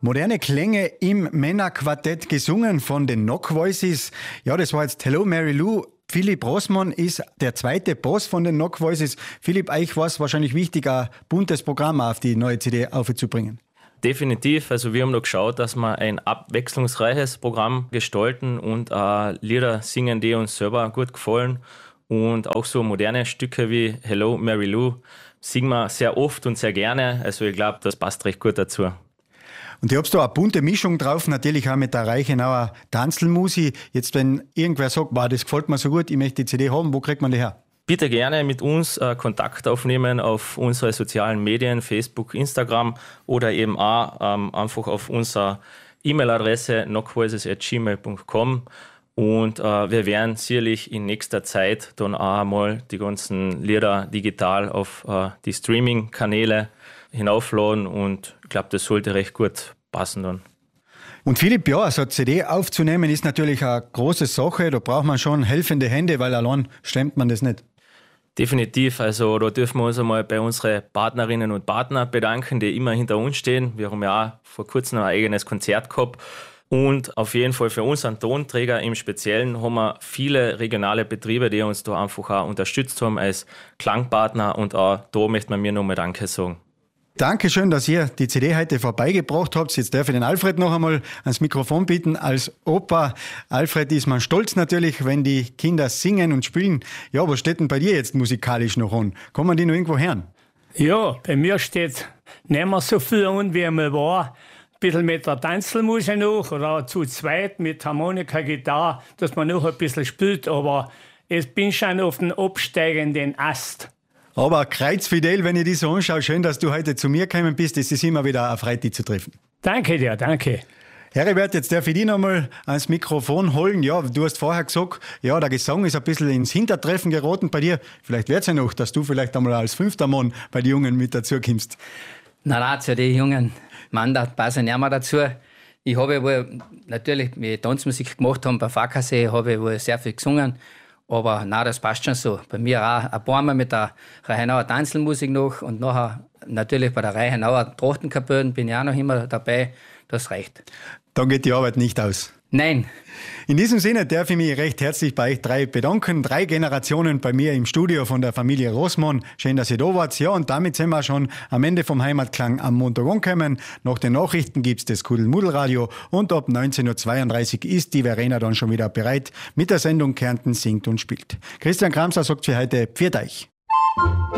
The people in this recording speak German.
Moderne Klänge im Männerquartett gesungen von den Knock Voices. Ja, das war jetzt Hello Mary Lou. Philipp Rossmann ist der zweite Boss von den Knock Voices. Philipp, euch war es wahrscheinlich wichtig, ein buntes Programm auf die neue CD aufzubringen. Definitiv. Also wir haben noch geschaut, dass wir ein abwechslungsreiches Programm gestalten und Lieder singen, die uns selber gut gefallen. Und auch so moderne Stücke wie Hello Mary Lou singen wir sehr oft und sehr gerne. Also ich glaube, das passt recht gut dazu. Und ihr habt da eine bunte Mischung drauf, natürlich auch mit der Reichenauer Tanzelmusi. Jetzt, wenn irgendwer sagt, wow, das gefällt mir so gut, ich möchte die CD haben, wo kriegt man die her? Bitte gerne mit uns Kontakt aufnehmen auf unsere sozialen Medien, Facebook, Instagram oder eben auch einfach auf unserer E-Mail-Adresse knockvoices@gmail.com. Und wir werden sicherlich in nächster Zeit dann auch einmal die ganzen Lieder digital auf die Streaming-Kanäle hinaufladen und ich glaube, das sollte recht gut passen dann. Und Philipp, ja, so eine CD aufzunehmen ist natürlich eine große Sache. Da braucht man schon helfende Hände, weil allein stemmt man das nicht. Definitiv, also da dürfen wir uns einmal bei unseren Partnerinnen und Partnern bedanken, die immer hinter uns stehen. Wir haben ja auch vor kurzem ein eigenes Konzert gehabt. Und auf jeden Fall für unseren Tonträger im Speziellen haben wir viele regionale Betriebe, die uns da einfach auch unterstützt haben als Klangpartner. Und auch da möchte man mir nochmal Danke sagen. Dankeschön, dass ihr die CD heute vorbeigebracht habt. Jetzt darf ich den Alfred noch einmal ans Mikrofon bitten. Als Opa, Alfred, ist man stolz natürlich, wenn die Kinder singen und spielen. Ja, was steht denn bei dir jetzt musikalisch noch an? Kann man die noch irgendwo hören? Ja, bei mir steht nicht mehr so viel an, wie einmal war. Ein bisschen mit der Tanzelmusik noch oder zu zweit mit Harmonika, Gitarre, dass man noch ein bisschen spielt. Aber ich bin schon auf den absteigenden Ast. Aber kreuzfidel, wenn ich die so anschaue, schön, dass du heute zu mir gekommen bist. Es ist immer wieder eine Freude, dich zu treffen. Danke dir, danke. Heribert, jetzt darf ich dich noch mal ans Mikrofon holen. Ja, du hast vorher gesagt, ja, der Gesang ist ein bisschen ins Hintertreffen geraten bei dir. Vielleicht wird es ja noch, dass du vielleicht einmal als 5. Mann bei den Jungen mit dazu kommst. Na, zu den jungen Mann, da passen nicht mehr dazu. Ich habe wohl natürlich, wie wir Tanzmusik gemacht haben, bei Fahrkasse, habe ich wohl sehr viel gesungen. Aber nein, das passt schon so. Bei mir auch ein paar Mal mit der Reichenauer Tanzelmusik noch und nachher natürlich bei der Reichenauer Trachtenkapelle bin ich auch noch immer dabei. Das reicht. Dann geht die Arbeit nicht aus. Nein. In diesem Sinne darf ich mich recht herzlich bei euch 3 bedanken. 3 Generationen bei mir im Studio von der Familie Rossmann. Schön, dass ihr da wart. Ja, und damit sind wir schon am Ende vom Heimatklang am Montag angekommen. Nach den Nachrichten gibt's das Kuddelmuddelradio und ab 19.32 Uhr ist die Verena dann schon wieder bereit mit der Sendung Kärnten singt und spielt. Christian Kramser sagt für heute Pfiat euch.